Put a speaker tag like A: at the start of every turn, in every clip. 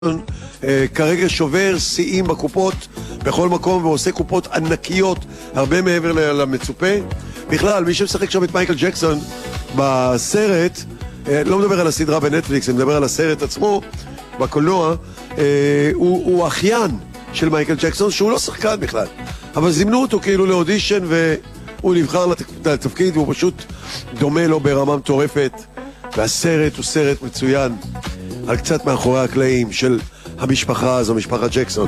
A: כרגע שובר שיאים בקופות בכל מקום ועושה קופות ענקיות הרבה מעבר למצופה. בכלל, מי שמשחק שם את מייקל ג'קסון בסרט, לא מדבר על הסדרה בנטפליקס, אני מדבר על הסרט עצמו בקולנוע, הוא אחיין של מייקל ג'קסון, שהוא לא שחקן בכלל, אבל זימנו אותו כאילו לאודישן והוא נבחר לתפקיד, והוא פשוט דומה לו ברמה מטורפת. והסרט הוא סרט מצוין על קצת מאחורי הקלעים של המשפחה הזו, משפחת ג'קסון.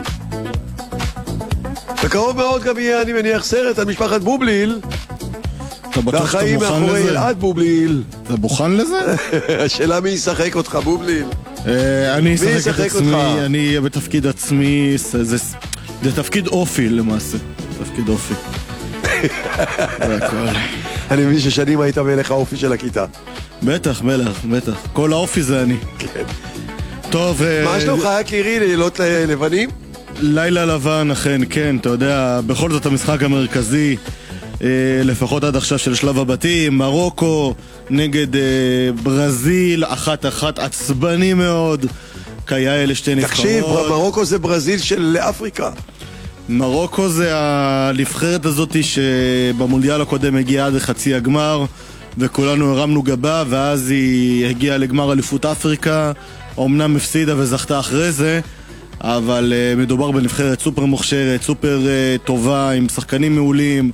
A: בקרוב מאוד גם יהיה, אני מניח, סרט על משפחת בובליל, והחיים מאחורי אלעד בובליל.
B: אתה מוכן לזה?
A: השאלה מי ישחק אותך, בובליל?
B: אני אשחק את עצמי, אני אהיה בתפקיד עצמי. זה תפקיד אופי למעשה, תפקיד אופי. זה הכל.
A: אני מבין ששנים היית מלך האופי של הכיתה.
B: בטח, בטח. כל האופי זה אני.
A: כן.
B: טוב,
A: מה שלומך, יקירי, לילות לבנים?
B: לילה לבן, אכן, כן, אתה יודע, בכל זאת המשחק המרכזי, לפחות עד עכשיו של שלב הבתים, מרוקו נגד ברזיל, 1-1, עצבני מאוד, כיאה אלה שתי נבחרות.
A: תקשיב, מרוקו זה ברזיל של אפריקה.
B: מרוקו זה הנבחרת הזאת שבמונדיאל הקודם הגיעה עד חצי הגמר, וכולנו הרמנו גבה, ואז היא הגיעה לגמר אליפות אפריקה, אומנם הפסידה וזכתה אחרי זה, אבל מדובר בנבחרת סופר מוכשרת, סופר טובה, עם שחקנים מעולים,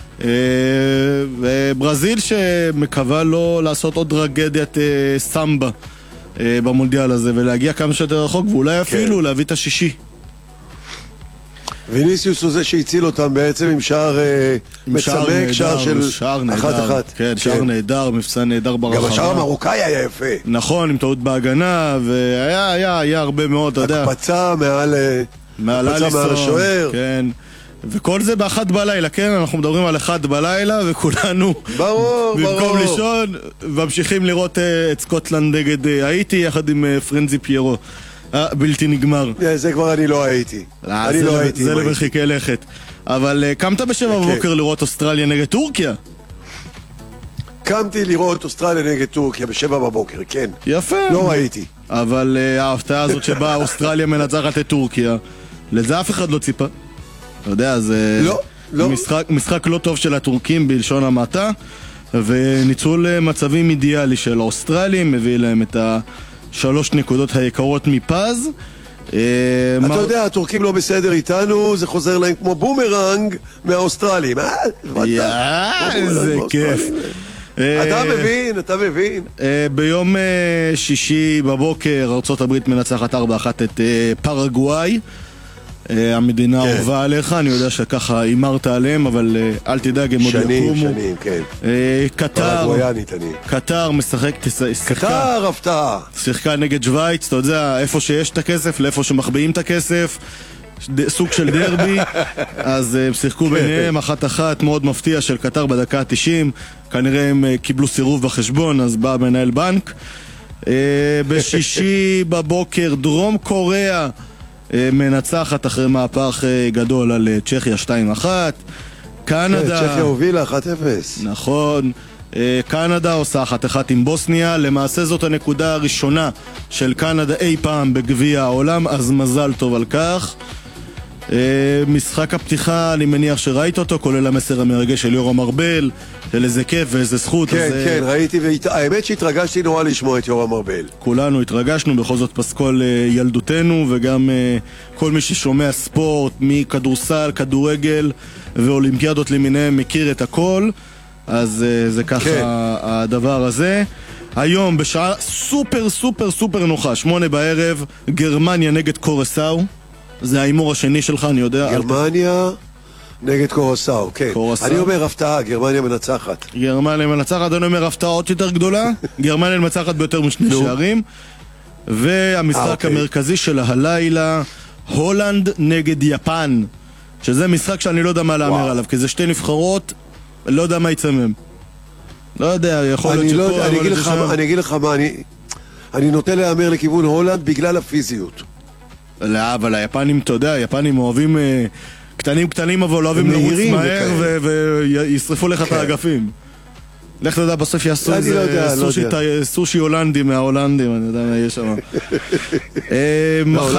B: וברזיל שמקווה לא לעשות עוד טרגדיית סמבה במונדיאל הזה, ולהגיע כמה שיותר רחוק, ואולי אפילו להביא את השישי.
A: ויניסיוס הוא זה שהציל אותם בעצם עם שער מצמק, שער של 1-1.
B: כן, שער נהדר, מבצע נהדר ברחבה.
A: גם השער המרוקאי היה יפה.
B: נכון, עם טעות בהגנה, והיה הרבה מאוד, אתה יודע.
A: הקפצה מעל השוער.
B: כן. וכל זה ב1 בלילה, כן? אנחנו מדברים על 1 בלילה, וכולנו במקום לישון, ממשיכים לראות את סקוטלנד נגד האיטי, יחד עם פרנזי פיירו. בלתי נגמר.
A: זה כבר אני לא הייתי.
B: זה למרחיקי לכת. אבל קמת ב7 בבוקר לראות אוסטרליה נגד טורקיה?
A: קמתי לראות אוסטרליה נגד טורקיה ב7 בבוקר, כן.
B: יפה.
A: לא ראיתי.
B: אבל ההפתעה הזאת שבה אוסטרליה מנצחת את טורקיה, לזה אף אחד לא ציפה. אתה יודע, זה משחק לא טוב של הטורקים בלשון המעטה, וניצול מצבים אידיאלי של האוסטרלים, מביא להם את 3 נקודות היקרות מפז.
A: אתה יודע, הטורקים לא בסדר איתנו, זה חוזר להם כמו בומרנג מהאוסטרלים.
B: איזה כיף.
A: אתה מבין.
B: ביום שישי בבוקר ארצות הברית מנצחת 4-1 את פרגוואי. המדינה אהובה עליך, אני יודע שככה אימרת עליהם, אבל אל תדאג, הם עוד יקומו.
A: שנים, כן.
B: קטר משחק,
A: קטר הפתעה.
B: שיחקה נגד שוויץ, אתה יודע, איפה שיש את הכסף, לאיפה שמחביאים את הכסף, סוג של דרבי. אז הם שיחקו ביניהם 1-1, מאוד מפתיע של קטר בדקה ה-90. כנראה הם קיבלו סירוב בחשבון, אז בא מנהל בנק. בשישי בבוקר דרום קוריאה מנצחת אחרי מהפך גדול על צ'כיה 2-1. קנדה,
A: צ'כיה הובילה 1-0.
B: נכון. קנדה עושה 1-1 עם בוסניה. למעשה זאת הנקודה הראשונה של קנדה אי פעם בגביע העולם, אז מזל טוב על כך. משחק הפתיחה, אני מניח שראית אותו, כולל המסר המרגש של יורם ארבל, של איזה כיף ואיזה זכות.
A: כן, ראיתי, והאמת שהתרגשתי נורא לשמוע את יורם ארבל.
B: כולנו התרגשנו, בכל זאת פסקול ילדותנו, וגם כל מי ששומע ספורט, מכדורסל, כדורגל ואולימפיאדות למיניהם, מכיר את הכל. אז זה ככה הדבר הזה. היום בשעה סופר סופר סופר נוחה, 8 בערב, גרמניה נגד קורסאו. זה האימור השני שלך, אני יודע.
A: גרמניה נגד קורסאו, כן. אני אומר הפתעה, גרמניה מנצחת.
B: גרמניה מנצחת, אני אומר הפתעה עוד יותר גדולה. גרמניה מנצחת ביותר משני שערים. והמשחק המרכזי של הלילה, הולנד נגד יפן, שזה משחק שאני לא יודע מה לאמר עליו, כי זה שתי נבחרות, לא יודע מה יצמם. לא יודע, יכול להיות שפה...
A: אני אגיד לך מה, אני נוטה לאמר לכיוון הולנד בגלל הפיזיות.
B: לא, אבל היפנים, אתה יודע, היפנים אוהבים קטנים, אבל אוהבים לרוץ מהר וישרפו לך את האגפים. לך תדע, בסוף יעשו
A: אני לא יודע,
B: איזה סושי הולנדי מההולנדים, אני יודע מה יהיה שם.